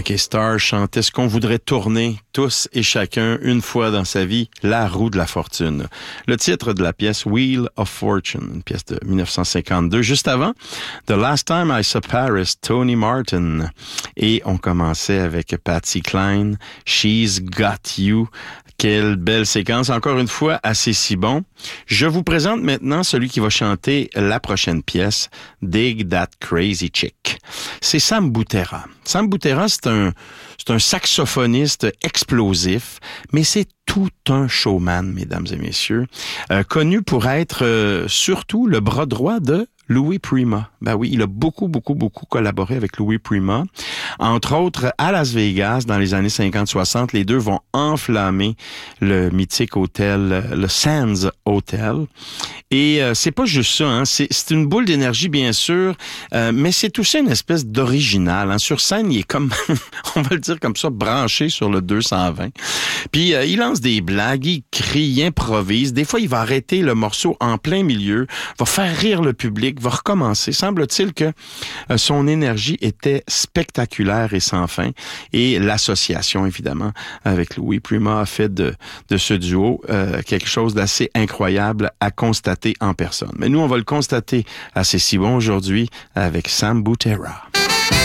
Frankie Starr chantait ce qu'on voudrait tourner tous et chacun une fois dans sa vie, la roue de la fortune. Le titre de la pièce, Wheel of Fortune, une pièce de 1952. Juste avant, The Last Time I Saw Paris, Tony Martin. Et on commençait avec Patsy Cline, She's Got You. Quelle belle séquence, encore une fois, assez si bon. Je vous présente maintenant celui qui va chanter la prochaine pièce, Dig That Crazy Chick. C'est Sam Butera. Sam Butera, c'est un saxophoniste explosif, mais c'est tout un showman, mesdames et messieurs, connu pour être surtout le bras droit de Louis Prima. Ben oui, il a beaucoup collaboré avec Louis Prima. Entre autres, à Las Vegas, dans les années 50-60, les deux vont enflammer le mythique hôtel, le Sands Hotel. Et c'est pas juste ça, hein. C'est une boule d'énergie, bien sûr, mais c'est aussi une espèce d'original. Hein. Sur scène, il est comme, on va le dire comme ça, branché sur le 220. Puis il lance des blagues, il crie, il improvise. Des fois, il va arrêter le morceau en plein milieu, va faire rire le public, va recommencer. Semble-t-il que son énergie était spectaculaire et sans fin. Et l'association, évidemment, avec Louis Prima a fait de ce duo quelque chose d'assez incroyable à constater en personne. Mais nous, on va le constater assez si bon aujourd'hui avec Sam Butera.